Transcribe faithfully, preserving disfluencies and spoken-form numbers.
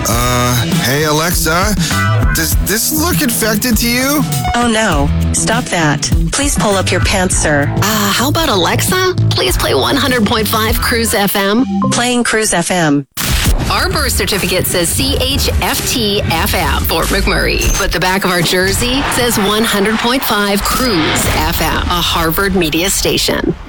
Uh, hey Alexa, does this look infected to you? Oh no, stop that. Please pull up your pants, sir. Uh, how about Alexa? Please play one hundred point five Cruise F M. Playing Cruise F M. Our birth certificate says C H F T F M, Fort McMurray. But the back of our jersey says one hundred point five Cruise F M, a Harvard media station.